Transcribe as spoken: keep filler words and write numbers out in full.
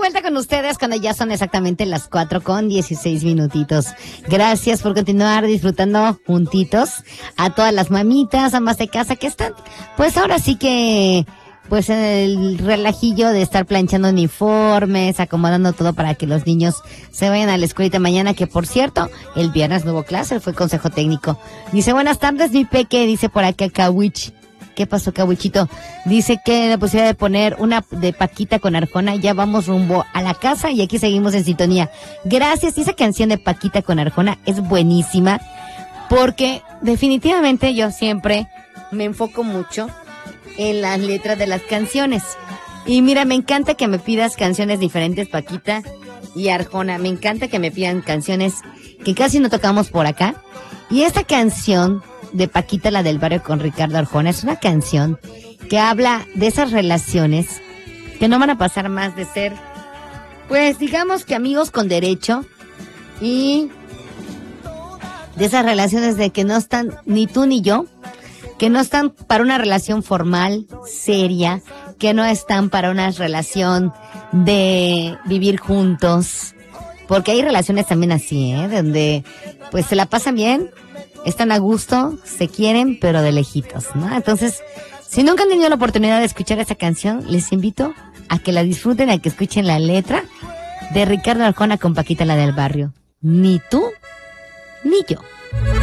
vuelta con ustedes cuando ya son exactamente las cuatro con dieciséis minutitos. Gracias por continuar disfrutando juntitos a todas las mamitas, amas de casa que están, pues ahora sí que, pues en el relajillo de estar planchando uniformes, acomodando todo para que los niños se vayan a la escuelita mañana, que por cierto, el viernes no hubo clase, fue consejo técnico. Dice, buenas tardes, mi peque, dice por acá Kawich. ¿Qué pasó, Cabuchito? Dice que la posibilidad de poner una de Paquita con Arjona. Ya vamos rumbo a la casa y aquí seguimos en sintonía. Gracias. Esa canción de Paquita con Arjona es buenísima porque definitivamente yo siempre me enfoco mucho en las letras de las canciones. Y mira, me encanta que me pidas canciones diferentes, Paquita y Arjona. Me encanta que me pidan canciones que casi no tocamos por acá. Y esta canción de Paquita, la del barrio con Ricardo Arjona, es una canción que habla de esas relaciones que no van a pasar más de ser, pues digamos que amigos con derecho, y de esas relaciones de que no están ni tú ni yo, que no están para una relación formal, seria, que no están para una relación de vivir juntos, porque hay relaciones también así, ¿eh? Donde pues se la pasan bien, están a gusto, se quieren, pero de lejitos, ¿no? Entonces, si nunca han tenido la oportunidad de escuchar esa canción, les invito a que la disfruten, a que escuchen la letra de Ricardo Arjona con Paquita, la del barrio. Ni tú, ni yo.